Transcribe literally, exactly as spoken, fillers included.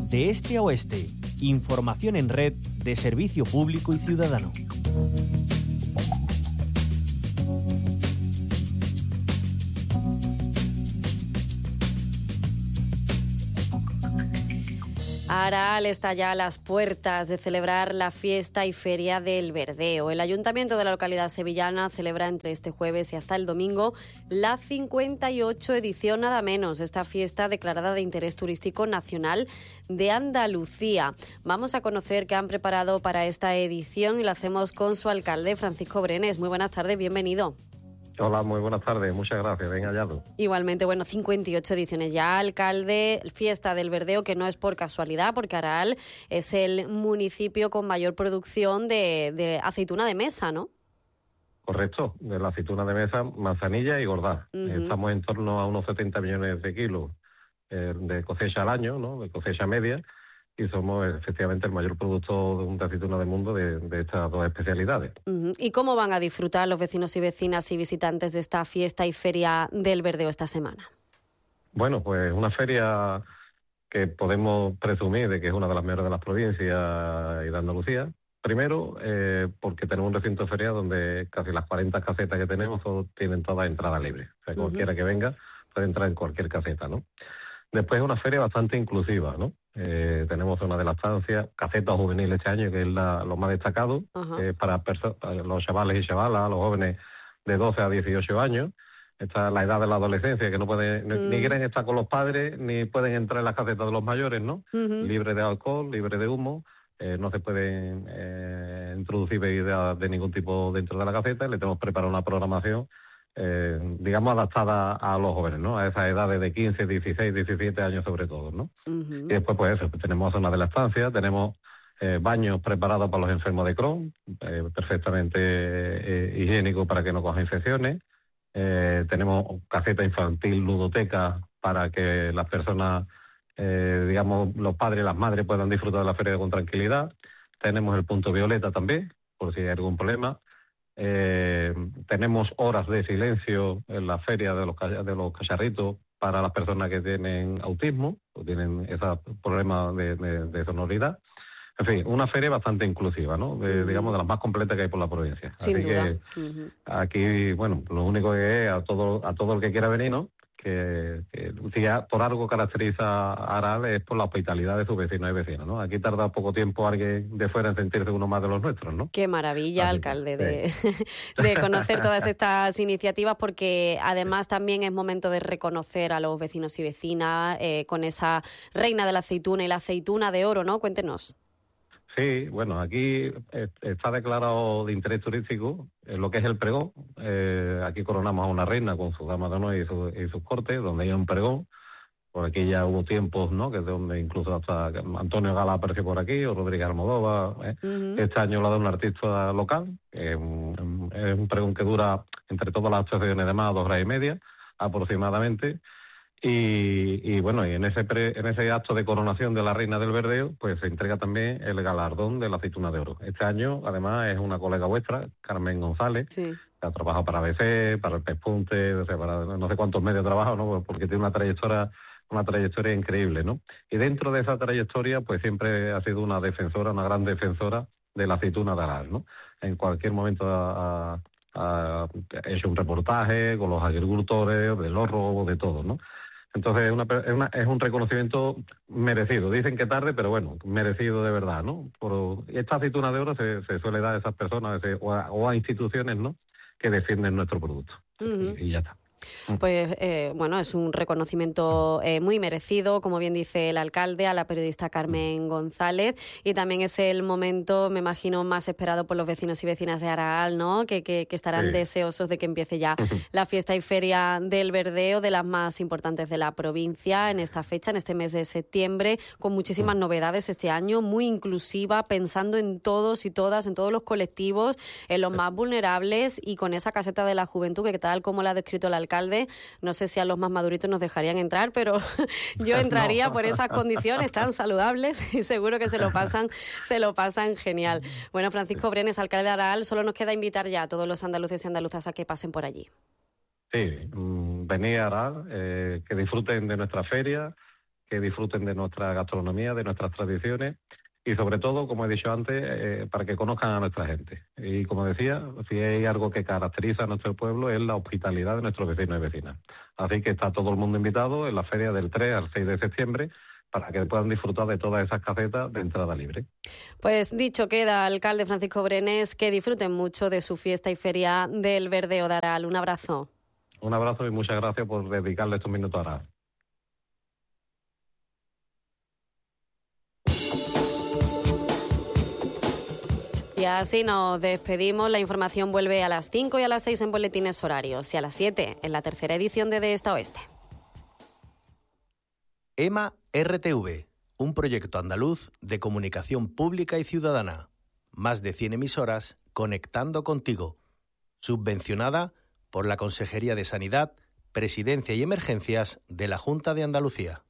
De este a oeste, información en red de servicio público y ciudadano. Aral está ya a las puertas de celebrar la fiesta y feria del Verdeo. El Ayuntamiento de la localidad sevillana celebra entre este jueves y hasta el domingo la cincuenta y ocho edición, nada menos, de esta fiesta declarada de interés turístico nacional de Andalucía. Vamos a conocer qué han preparado para esta edición y lo hacemos con su alcalde, Francisco Brenes. Muy buenas tardes, bienvenido. Hola, muy buenas tardes, muchas gracias, bien hallado. Igualmente, bueno, cincuenta y ocho ediciones ya, alcalde, fiesta del Verdeo, que no es por casualidad, porque Aral es el municipio con mayor producción de, de aceituna de mesa, ¿no? Correcto, de la aceituna de mesa, manzanilla y gordá. Uh-huh. Estamos en torno a unos setenta millones de kilos eh, de cosecha al año, ¿no? De cosecha media, y somos efectivamente el mayor productor de aceituna del mundo de, de estas dos especialidades. Uh-huh. ¿Y cómo van a disfrutar los vecinos y vecinas y visitantes de esta fiesta y feria del Verdeo esta semana? Bueno, pues una feria que podemos presumir de que es una de las mejores de las provincias y de Andalucía. Primero, eh, porque tenemos un recinto de feria donde casi las cuarenta casetas que tenemos tienen todas entrada libre. O sea, uh-huh. Cualquiera que venga puede entrar en cualquier caseta, ¿no? Después es una feria bastante inclusiva, ¿no? Eh, tenemos zona de la estancia, caseta juvenil este año, que es la, lo más destacado, uh-huh. eh, para, perso- para los chavales y chavalas, los jóvenes de doce a dieciocho años. Esta es la edad de la adolescencia, que no pueden, mm. ni quieren estar con los padres, ni pueden entrar en las casetas de los mayores, ¿no? Uh-huh. Libre de alcohol, libre de humo, eh, no se pueden eh, introducir bebidas de ningún tipo dentro de la caseta, y le tenemos preparado una programación Eh, digamos, adaptada a los jóvenes, ¿no? A esas edades de quince, dieciséis, diecisiete años sobre todo, ¿no? Uh-huh. Y después, pues eso, pues tenemos zona de la estancia, tenemos eh, baños preparados para los enfermos de Crohn, eh, perfectamente eh, higiénico para que no cojan infecciones. Eh, tenemos caseta infantil, ludoteca, para que las personas, eh, digamos, los padres y las madres puedan disfrutar de la feria con tranquilidad. Tenemos el punto violeta también, por si hay algún problema. Eh, tenemos horas de silencio en la feria de los, de los cacharritos para las personas que tienen autismo o tienen ese problema de, de, de sonoridad. En fin, una feria bastante inclusiva, ¿no? De, uh-huh. Digamos, de las más completas que hay por la provincia. Sin Así duda. que uh-huh. Aquí, bueno, lo único que es a todo, a todo el que quiera venir, ¿no? Que, que si ya por algo caracteriza a Aral es por la hospitalidad de sus vecinos y vecinas, ¿no? Aquí tarda poco tiempo alguien de fuera en sentirse uno más de los nuestros, ¿no? Qué maravilla, Así alcalde, que, de, sí. de conocer todas estas iniciativas, porque además también es momento de reconocer a los vecinos y vecinas eh, con esa reina de la aceituna y la aceituna de oro, ¿no? Cuéntenos. Sí, bueno, aquí está declarado de interés turístico en lo que es el pregón. Eh, aquí coronamos a una reina con su dama de honor y, su, y sus cortes, donde hay un pregón. Por aquí ya hubo tiempos, ¿no? Que es donde incluso hasta Antonio Gala apareció por aquí, o Rodríguez Almodóvar. ¿eh? Uh-huh. Este año lo ha dado un artista local. Eh, un, es un pregón que dura, entre todas las actuaciones de más, dos horas y media, aproximadamente. Y, y bueno, y en ese pre, en ese acto de coronación de la reina del Verdeo, pues se entrega también el galardón de la aceituna de oro. Este año, además, es una colega vuestra, Carmen González, sí. que ha trabajado para A B C, para el Pespunte, o sea, para no sé cuántos medios ha trabajado, ¿no? Porque tiene una trayectoria, una trayectoria increíble, ¿no? Y dentro de esa trayectoria, pues siempre ha sido una defensora, una gran defensora de la aceituna de Aral, ¿no? En cualquier momento ha, ha, ha hecho un reportaje con los agricultores, de los robos, de todo, ¿no? Entonces es, una, es, una, es un reconocimiento merecido. Dicen que tarde, pero bueno, merecido de verdad, ¿no? Por esta aceituna de oro se, se suele dar a esas personas ese, o, a, o a instituciones, ¿no? Que defienden nuestro producto. Uh-huh. y, y ya está. Pues eh, bueno, es un reconocimiento eh, muy merecido, como bien dice el alcalde, a la periodista Carmen González, y también es el momento, me imagino, más esperado por los vecinos y vecinas de Aral, ¿no? Que, que, que estarán sí. deseosos de que empiece ya la fiesta y feria del Verdeo, de las más importantes de la provincia, en esta fecha, en este mes de septiembre, con muchísimas novedades este año, muy inclusiva, pensando en todos y todas, en todos los colectivos, en los más vulnerables, y con esa caseta de la juventud que tal como la ha descrito el alcalde, no sé si a los más maduritos nos dejarían entrar, pero yo entraría no. por esas condiciones tan saludables y seguro que se lo pasan, se lo pasan genial. Bueno, Francisco Brenes, alcalde de Aral, solo nos queda invitar ya a todos los andaluces y andaluzas a que pasen por allí. Sí, venid a Aral, eh, que disfruten de nuestra feria, que disfruten de nuestra gastronomía, de nuestras tradiciones y sobre todo, como he dicho antes, eh, para que conozcan a nuestra gente. Y como decía, si hay algo que caracteriza a nuestro pueblo es la hospitalidad de nuestros vecinos y vecinas. Así que está todo el mundo invitado en la feria del tres al seis de septiembre para que puedan disfrutar de todas esas casetas de entrada libre. Pues dicho queda, alcalde Francisco Brenes, que disfruten mucho de su fiesta y feria del Verdeo de Aral. Un abrazo. Un abrazo y muchas gracias por dedicarle estos minutos a Aral. Y así nos despedimos. La información vuelve a las cinco y a las seis en boletines horarios y a las siete en la tercera edición de De Esta a Oeste. EMA R T V, un proyecto andaluz de comunicación pública y ciudadana. Más de cien emisoras conectando contigo. Subvencionada por la Consejería de Sanidad, Presidencia y Emergencias de la Junta de Andalucía.